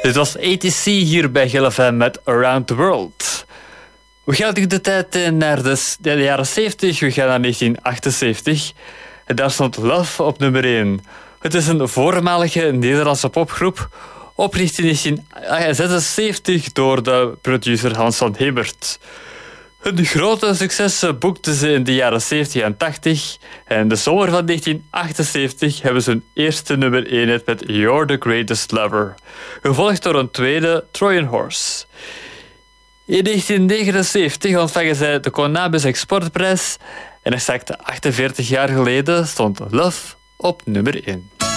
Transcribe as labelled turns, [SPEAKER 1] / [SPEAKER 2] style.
[SPEAKER 1] Dit was ATC hier bij GLFM met Around the World. We gaan de tijd naar de jaren 70. We gaan naar 1978. En daar stond Love op nummer 1. Het is een voormalige Nederlandse popgroep, opgericht in 1976 door de producer Hans van Hemert. Hun grote successen boekten ze in de jaren 70 en 80. En in de zomer van 1978 hebben ze hun eerste nummer 1 hit met You're the Greatest Lover. Gevolgd door een tweede, Trojan Horse. In 1979 ontvangen zij de Connabis Exportprijs. En exact 48 jaar geleden stond Love op nummer 1.